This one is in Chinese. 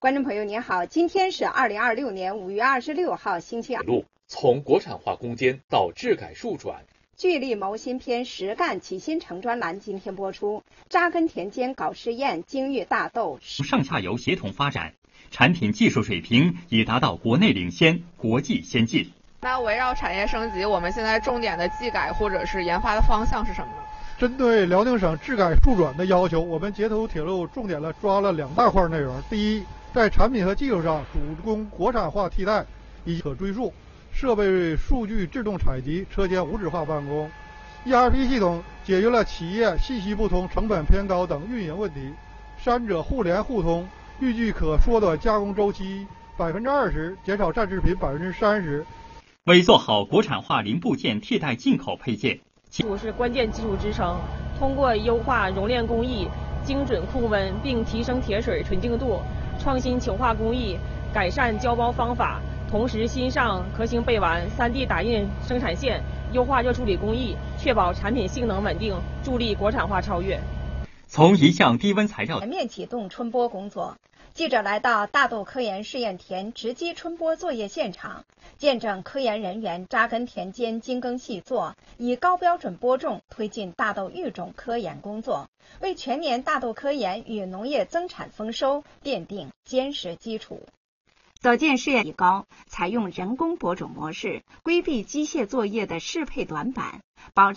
观众朋友您好，今天是2026年5月26号星期二。 从国产化攻坚到治改数转， 聚力谋新篇实干起新城专栏今天播出。扎根田间搞试验，精育大豆， 上下游协同发展，产品技术水平已达到国内领先、国际先进。 那围绕产业升级，我们现在重点的技改或者是研发的方向是什么呢？ 针对辽宁省治改数转的要求，我们截图铁路重点抓了2大块内容。第一，在产品和技术上主攻国产化替代以及可追溯，设备数据自动采集，车间无纸化办公。ERP 系统解决了企业信息不通、成本偏高等运营问题，三者互联互通，预计可缩短加工周期20%，减少暂制品30%。 为做好国产化零部件替代进口配件， 技术是关键技术支撑，通过优化熔炼工艺、精准控温，并提升铁水纯净度，创新球化工艺，改善胶包方法，同时新上壳形背完、3D 打印生产线，优化热处理工艺，确保产品性能稳定，助力国产化超越。 从一项低温材料全面启动春播工作。记者来到大豆科研试验田直击春播作业现场，见证科研人员扎根田间精耕细作，以高标准播种推进大豆育种科研工作，为全年大豆科研与农业增产丰收奠定坚实基础。走进试验提高，采用人工播种模式，规避机械作业的适配短板，保证